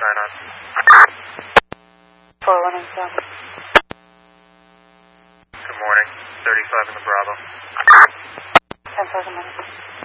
sign on. 4197. Good morning. 35 in the Bravo. 10,000 minutes.